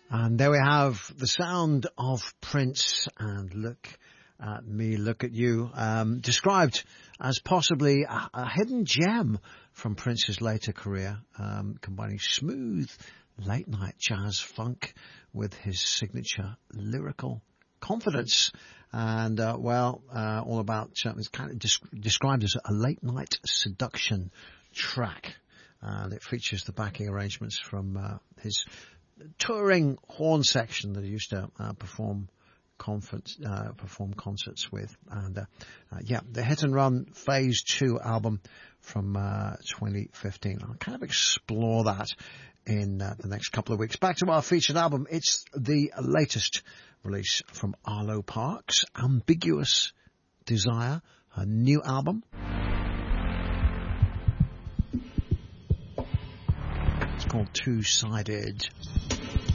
And there we have the sound of Prince and Look at Me, Look at You, described as possibly a hidden gem from Prince's later career, combining smooth late-night jazz funk with his signature lyrical confidence. And, all about, it's kind of described as a late-night seduction track. And it features the backing arrangements from his touring horn section that he used to perform concerts with. And the Hit and Run Phase 2 album from 2015. I'll kind of explore that in the next couple of weeks. Back to our featured album. It's the latest release from Arlo Parks, Ambiguous Desire, her new album. It's called Two-Sided.